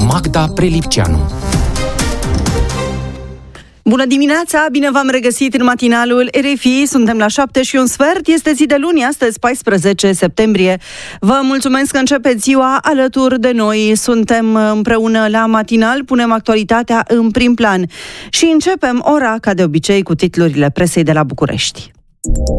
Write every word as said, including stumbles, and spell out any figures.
Magda Prelipceanu. Bună dimineața, bine v-am regăsit în matinalul R F I, suntem la șapte și un sfert, este zi de luni, astăzi paisprezece septembrie. Vă mulțumesc că începeți ziua alături de noi, suntem împreună la matinal, punem actualitatea în prim plan și începem ora, ca de obicei, cu titlurile presei de la București.